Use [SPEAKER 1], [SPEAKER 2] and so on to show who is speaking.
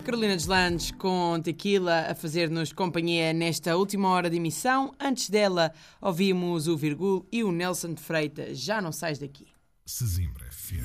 [SPEAKER 1] Carolina Deslandes com Tequila a fazer-nos companhia nesta última hora de emissão. Antes dela, ouvimos o Virgul e o Nelson de Freitas, Já Não Sais Daqui.
[SPEAKER 2] Sesimbra FM.